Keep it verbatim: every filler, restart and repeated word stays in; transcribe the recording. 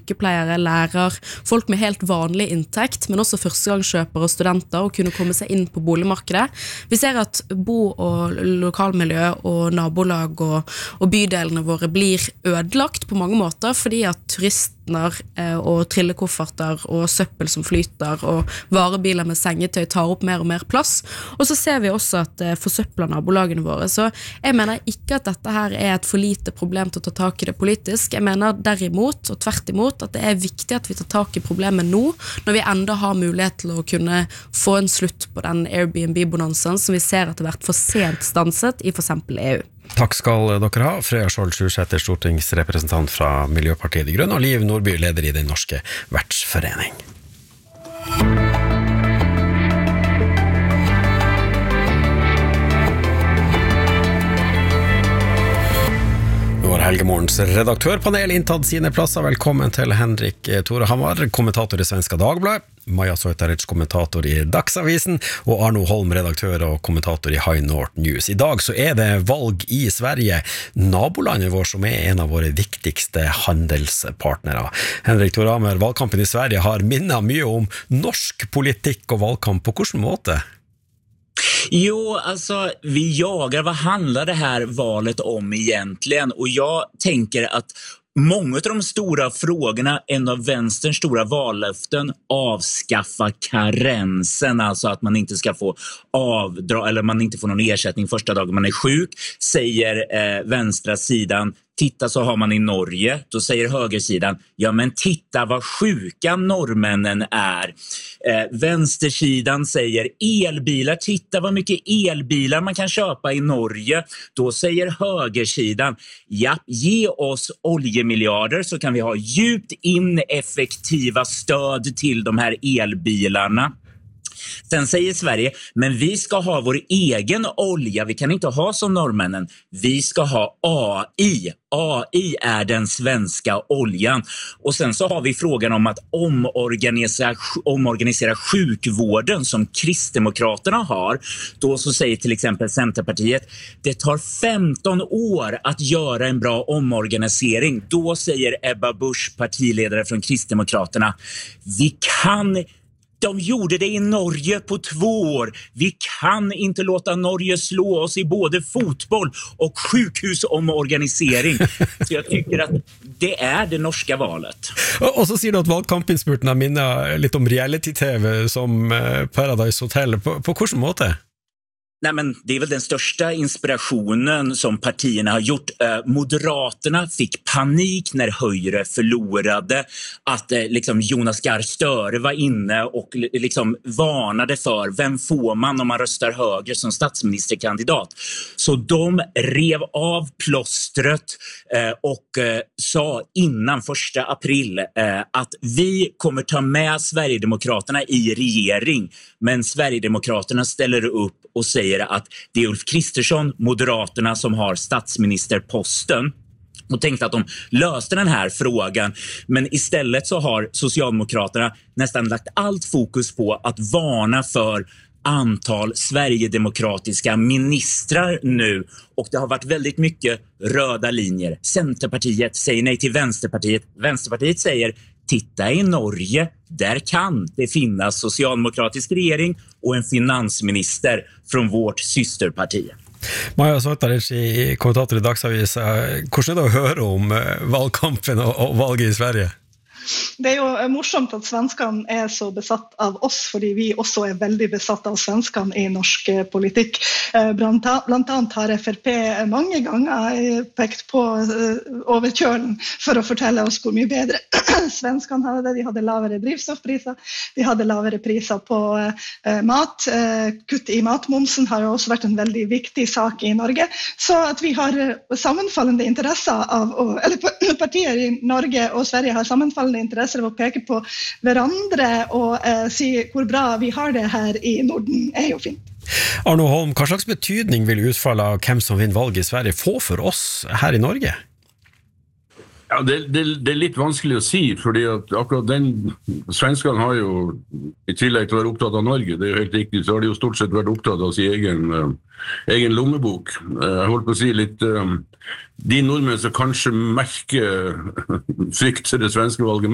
sykepleiere, lærer, folk med helt vanlig inntekt, men også førstegangskjøpere og studenter, og kunne komme seg inn på boligmarkedet. Vi ser at bo- og lokalmiljø og nabolag og, og bydelene våre blir ødelagt på mange måter, fordi at turistner eh, og trillekofferter og søppel som flyter og varebiler med sengetøy tar opp mer og mer plass. Og så ser vi også at eh, forsøpler nabolagene våre. Så jeg mener ikke at dette her er et for lite problem til å ta tak i det politisk. Jeg mener derimot, og tvert imot, at det er viktig at vi tar tak i problemet nå, når vi enda har mulighet til å kunne få en slutt på den Airbnb-bonansen som vi ser at det har vært for sent stanset i for eksempel E U. Takk skal dere ha, Freya Skjold Sjursæter, stortingsrepresentant fra Miljøpartiet De Grønne, og Liv Nordby, leder i Den norske vertsforening. Nå har Helgemorgens redaktørpanel inntatt sine plasser. Velkommen til Henrik Tore Hammar, kommentator i Svenska Dagbladet, Maja Soitaric, kommentator i Dagsavisen, og Arno Holm, redaktør og kommentator i High North News. I dag så er det valg i Sverige, nabolandet vår som er en av våre viktigste handelspartnere. Henrik Tore Hammar, valgkampen i Sverige har minnet mye om norsk politikk og valgkamp. På hvilken måte? Jo, alltså vi jagar, vad handlar det här valet om egentligen? Och jag tänker att många av de stora frågorna, en av vänsterns stora vallöften, avskaffa karensen, alltså att man inte ska få avdra eller man inte får någon ersättning första dagen man är sjuk, säger eh, vänstra sidan. Titta, så har man i Norge. Då säger högersidan, ja men titta vad sjuka norrmännen är. Eh, vänstersidan säger elbilar, titta vad mycket elbilar man kan köpa i Norge. Då säger högersidan, ja, ge oss oljemiljarder så kan vi ha djupt ineffektiva stöd till de här elbilarna. Sen säger Sverige, men vi ska ha vår egen olja, vi kan inte ha som norrmännen, vi ska ha A I. A I är den svenska oljan. Och sen så har vi frågan om att omorganisera, omorganisera sjukvården som Kristdemokraterna har. Då så säger till exempel Centerpartiet, det tar femton år att göra en bra omorganisering. Då säger Ebba Busch, partiledare från Kristdemokraterna, vi kan... De gjorde det i Norge på två år. Vi kan inte låta Norge slå oss i både fotboll och sjukhusomorganisering. Så jag tycker att det är det norska valet. Og så sier du at valgkampinnspurten har minnet litt om reality-tv som Paradise Hotel. På, på hvilken måte? Nej, men det är väl den största inspirationen som partierna har gjort. Eh, Moderaterna fick panik när Höjre förlorade. Att eh, liksom Jonas Gahr Støre var inne och liksom varnade för vem får man om man röstar höger som statsministerkandidat. Så de rev av plåstret eh, och eh, sa innan första april eh, att vi kommer ta med Sverigedemokraterna i regering. Men Sverigedemokraterna ställer upp och säger att det är Ulf Kristersson, Moderaterna, som har statsministerposten. Och tänkte att de löste den här frågan. Men istället så har Socialdemokraterna nästan lagt allt fokus på att varna för antal Sverigedemokratiska ministrar nu. Och det har varit väldigt mycket röda linjer. Centerpartiet säger nej till Vänsterpartiet. Vänsterpartiet säger titta i Norge, där kan det finnas socialdemokratisk regering och en finansminister från vårt systerparti. Maja Soitaric, kommentator i Dagsavisen. Hvordan er det å høre om valgkampen og valget i Sverige? Det är ju morsomt att svenskarna är så besatt av oss, fordi vi också är väldigt besatt av svenskarna i norsk politik. Blant annet har F R P många gånger pekt på överkörningen för att fortelle oss hur mycket bättre svenskarna hade det. De hade lavere drivstoffpriser, de hade lavere priser på mat. Kutt i matmomsen har ju också varit en väldigt viktig sak i Norge. Så att vi har sammenfallende intresse av, eller partier i Norge och Sverige har sammenfallende intresser av å peke på hverandre og eh, si hvor bra vi har det her i Norden er jo fint. Arno Holm, hva slags betydning vil utfallet av hvem som vinner valget i Sverige få for oss her i Norge? Ja, det, det, det er litt vanskelig å si, fordi at akkurat den svenskene har jo, i tillegg til å være opptatt av Norge, det er jo helt riktig, så har de jo stort sett vært opptatt av sin egen, uh, egen lommebok. Uh, jeg holdt på å si litt, um, de nordmenn som kanskje merker frykt til det svenske valget